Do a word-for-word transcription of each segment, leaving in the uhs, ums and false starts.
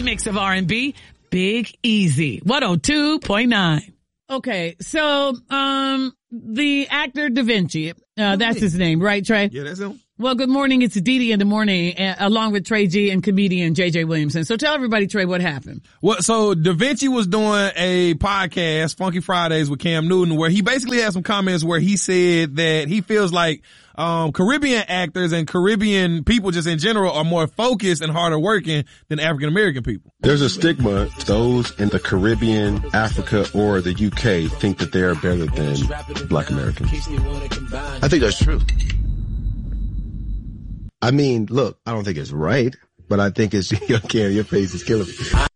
mix of R and B, Big Easy, one oh two point nine. Okay, so um the actor Da Vinci, uh, that's his name, right, Trey? Yeah, that's him. Well, good morning. It's Didi in the morning, uh, along with Trey G and comedian J J Williamson. So tell everybody, Trey, what happened. Well, so Da Vinci was doing a podcast, Funky Fridays, with Cam Newton, where he basically had some comments where he said that he feels like um Caribbean actors and Caribbean people just in general are more focused and harder working than African American people. There's a stigma. Those in the Caribbean, Africa, or the U K think that they are better than Black Americans. I think that's true. I mean, look, I don't think it's right, but I think it's, Cam, your face is killing me.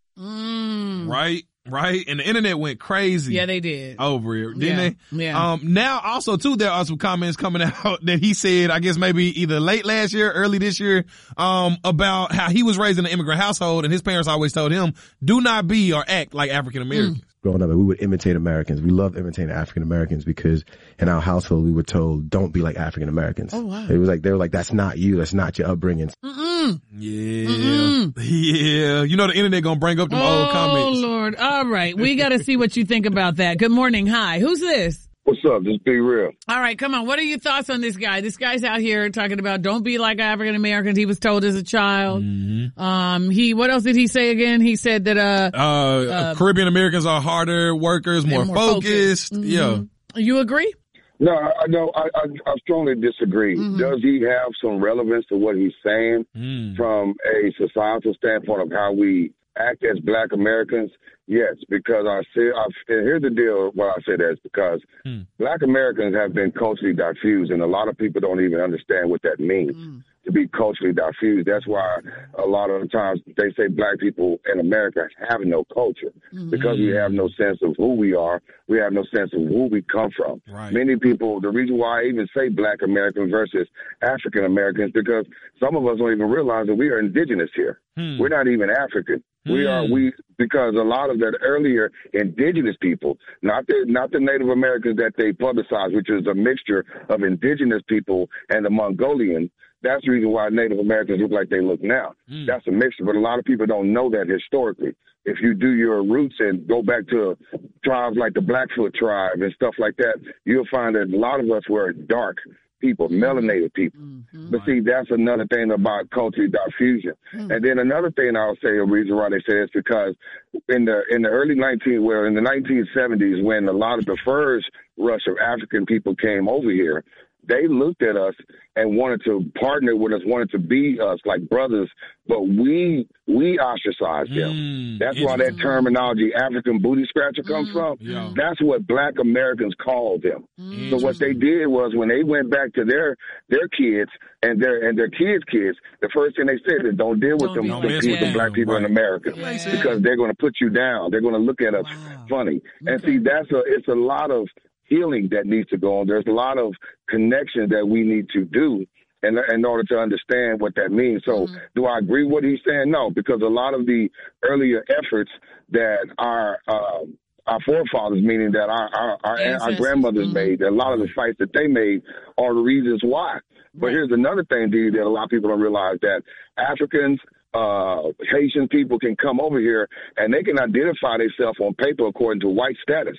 Mm. Right, right. And the internet went crazy. Yeah, they did. Over it, didn't yeah. they? Yeah. Um, now also too, there are some comments coming out that he said, I guess maybe either late last year, early this year, um, about how he was raised in an immigrant household and his parents always told him, do not be or act like African Americans. Mm. Growing up, we would imitate Americans. We loved imitating African Americans because in our household, we were told, don't be like African Americans. Oh, wow. It was like, they were like, that's not you. That's not your upbringing. Mm-mm. Yeah. Mm-mm. Yeah. You know, the internet gonna bring up them oh, old comments. Oh, Lord. All right. We got to see what you think about that. Good morning. Hi. Who's this? What's up? Just be real. All right, come on. What are your thoughts on this guy? This guy's out here talking about don't be like African Americans. He was told as a child. Mm-hmm. Um, he, what else did he say again? He said that, uh, uh, uh Caribbean Americans are harder workers, more, more focused. focused. Mm-hmm. Yeah. You agree? No, I no, I, I, I strongly disagree. Mm-hmm. Does he have some relevance to what he's saying mm. from a societal standpoint of how we act as Black Americans? Yes, because I say, I, and here's the deal why I say that is because mm. Black Americans have been culturally diffused, and a lot of people don't even understand what that means. Mm. To be culturally diffused. That's why a lot of the times they say Black people in America have no culture mm-hmm. because we have no sense of who we are. We have no sense of who we come from. Right. Many people, the reason why I even say Black Americans versus African Americans, because some of us don't even realize that we are indigenous here. Hmm. We're not even African. Hmm. We are, we, because a lot of that earlier indigenous people, not the, not the Native Americans that they publicized, which is a mixture of indigenous people and the Mongolian. That's the reason why Native Americans look like they look now. Mm. That's a mixture, but a lot of people don't know that historically. If you do your roots and go back to tribes like the Blackfoot tribe and stuff like that, you'll find that a lot of us were dark people, melanated people. Mm-hmm. But see, that's another thing about cultural diffusion. Mm. And then another thing I'll say, a reason why they say it's because in the in the early nineteen, well, in the nineteen seventies, when a lot of the first rush of African people came over here, they looked at us and wanted to partner with us, wanted to be us like brothers, but we we ostracized them. Mm, That's why that terminology, African booty scratcher, comes mm, from. Yeah. That's what Black Americans called them. Mm. So what they did was when they went back to their their kids and their and their kids' kids, the first thing they said is don't deal with don't them, with the Black people right. in America yeah. because they're going to put you down. They're going to look at us wow. funny. Okay. And see, that's a it's a lot of healing that needs to go on. There's a lot of connections that we need to do in, in order to understand what that means. So mm-hmm. do I agree with what he's saying? No, because a lot of the earlier efforts that our uh, our forefathers, meaning that our our, our, our grandmothers mm-hmm. made, a lot of the fights that they made are the reasons why. But right. here's another thing, D, that a lot of people don't realize, that Africans, uh, Haitian people can come over here and they can identify themselves on paper according to white status.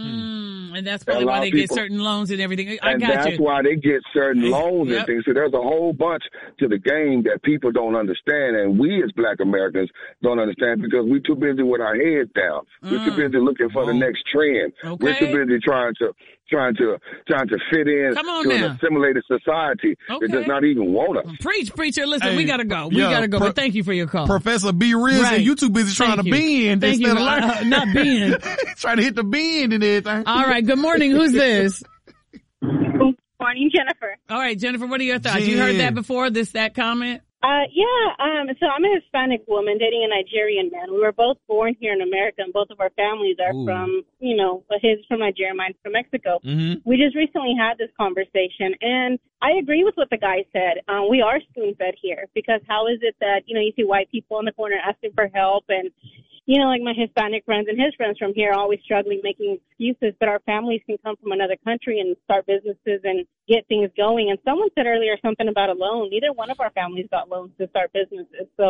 Mm, and that's probably why they people, get certain loans and everything. I and got that's you. why they get certain loans yep. and things. So there's a whole bunch to the game that people don't understand, and we as Black Americans don't understand because we're too busy with our heads down. Mm. We're too busy looking for oh. the next trend. Okay. We're too busy trying to trying to trying to fit in to now. an assimilated society okay. that does not even want us. Preach, preacher. Listen, hey, we gotta go. We yeah, gotta go. Pro- but thank you for your call, Professor B. Riz. Right. You too busy trying thank to you. bend thank instead you. of learning. Uh, not bend. Trying to hit the bend and everything. All right. Good morning. Who's this? Good morning, Jennifer. All right, Jennifer. What are your thoughts? Jen. You heard that before? This that comment? Uh, yeah, um, so I'm a Hispanic woman dating a Nigerian man. We were both born here in America, and both of our families are Ooh. from, you know, his from Nigeria, mine's from Mexico. Mm-hmm. We just recently had this conversation, and I agree with what the guy said. Um, we are spoon-fed here, because how is it that, you know, you see white people in the corner asking for help, and, you know, like my Hispanic friends and his friends from here are always struggling, making excuses, but our families can come from another country and start businesses and get things going. And someone said earlier something about a loan. Neither one of our families got loans to start businesses. So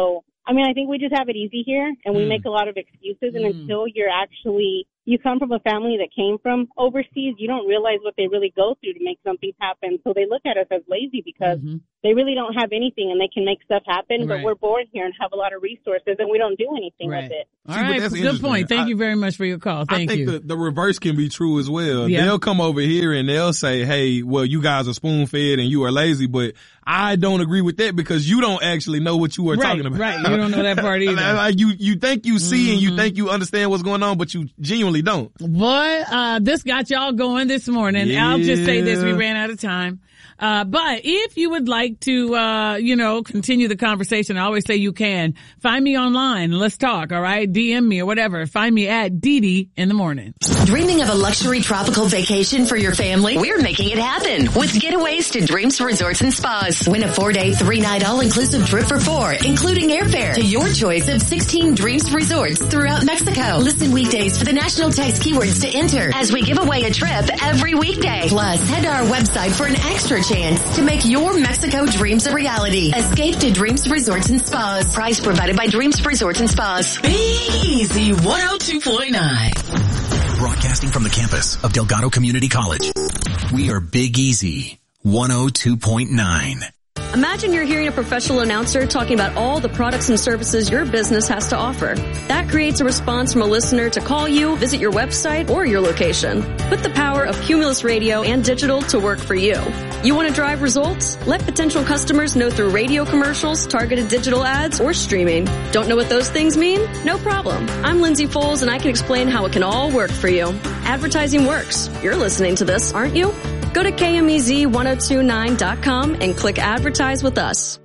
I mean, I think we just have it easy here, and we mm. make a lot of excuses, and mm. until you're actually, you come from a family that came from overseas, you don't realize what they really go through to make something happen. So they look at us as lazy because mm-hmm. they really don't have anything, and they can make stuff happen, right. but we're born here and have a lot of resources, and we don't do anything right. with it. All See, right, good point. Thank I, you very much for your call. Thank you. I think you. The, the reverse can be true as well. Yeah. They'll come over here and they'll say, hey, well, you guys are spoon-fed and you are lazy, but I don't agree with that because you don't actually know what you are right, talking about. Right, you don't know that part either. Like you, you think you see mm-hmm. and you think you understand what's going on, but you genuinely don't. Boy, uh, this got y'all going this morning. Yeah. I'll just say this, we ran out of time. Uh, but if you would like to, uh, you know, continue the conversation, I always say you can. Find me online. Let's talk, all right? D M me or whatever. Find me at Dee Dee in the morning. Dreaming of a luxury tropical vacation for your family? We're making it happen with Getaways to Dreams Resorts and Spas. Win a four-day, three-night all-inclusive trip for four, including airfare to your choice of sixteen Dreams Resorts throughout Mexico. Listen weekdays for the national text keywords to enter as we give away a trip every weekday. Plus, head to our website for an extra chance to make your Mexico dreams a reality. Escape to Dreams Resorts and Spas. Price provided by Dreams Resorts and Spas. Big Easy one oh two point nine. Broadcasting from the campus of Delgado Community College. We are Big Easy one oh two point nine. Imagine you're hearing a professional announcer talking about all the products and services your business has to offer. That creates a response from a listener to call you, visit your website, or your location. Put the power of Cumulus Radio and digital to work for you. You want to drive results? Let potential customers know through radio commercials, targeted digital ads, or streaming. Don't know what those things mean? No problem. I'm Lindsay Foles, and I can explain how it can all work for you. Advertising works. You're listening to this, aren't you? Go to K M E Z ten twenty-nine dot com and click Advertise with us.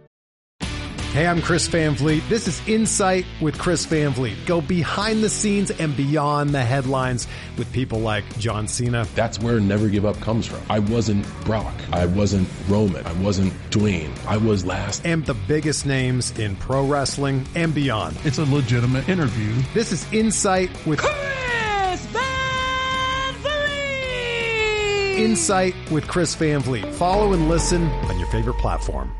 Hey, I'm Chris Van Vliet. This is Insight with Chris Van Vliet. Go behind the scenes and beyond the headlines with people like John Cena. That's where Never Give Up comes from. I wasn't Brock. I wasn't Roman. I wasn't Dwayne. I was last. And the biggest names in pro wrestling and beyond. It's a legitimate interview. This is Insight with Chris Van Vliet. Insight with Chris Van Vliet. Follow and listen on your favorite platform.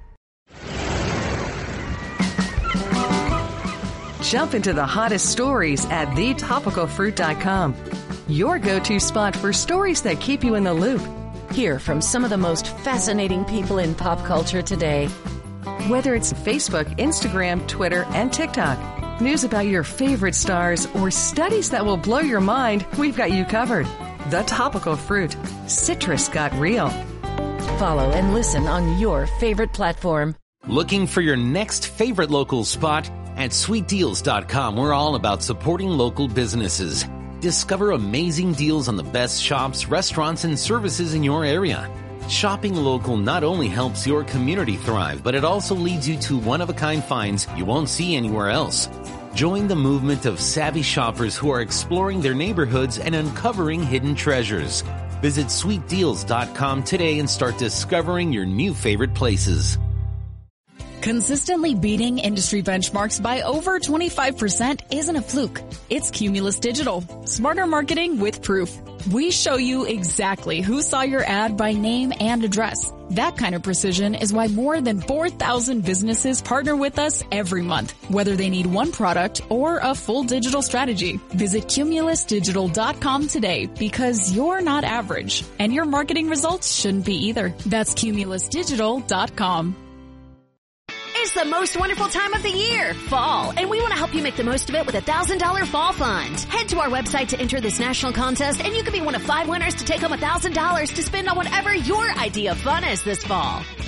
Jump into the hottest stories at the topical fruit dot com. Your go-to spot for stories that keep you in the loop. Hear from some of the most fascinating people in pop culture today. Whether it's Facebook, Instagram, Twitter, and TikTok, news about your favorite stars, or studies that will blow your mind, we've got you covered. The Topical Fruit. Citrus got real. Follow and listen on your favorite platform. Looking for your next favorite local spot? At sweet deals dot com, we're all about supporting local businesses. Discover amazing deals on the best shops, restaurants, and services in your area. Shopping local not only helps your community thrive, but it also leads you to one-of-a-kind finds you won't see anywhere else. Join the movement of savvy shoppers who are exploring their neighborhoods and uncovering hidden treasures. Visit sweet deals dot com today and start discovering your new favorite places. Consistently beating industry benchmarks by over twenty-five percent isn't a fluke. It's Cumulus Digital. Smarter marketing with proof. We show you exactly who saw your ad by name and address. That kind of precision is why more than four thousand businesses partner with us every month, whether they need one product or a full digital strategy. Visit Cumulus Digital dot com today because you're not average and your marketing results shouldn't be either. That's Cumulus Digital dot com. It's the most wonderful time of the year, fall, and we want to help you make the most of it with a one thousand dollars fall fund. Head to our website to enter this national contest, and you could be one of five winners to take home one thousand dollars to spend on whatever your idea of fun is this fall.